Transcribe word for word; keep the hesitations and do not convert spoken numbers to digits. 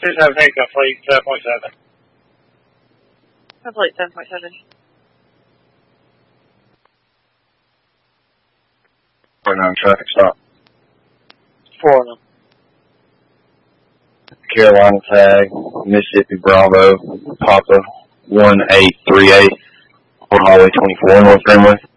two seven Hancock Fleet, seven point seven. Flight seven point seven. Four nine traffic stop. Four of them. Carolina tag, Mississippi Bravo, Papa one eight three eight, Highway twenty-four, North Greenway.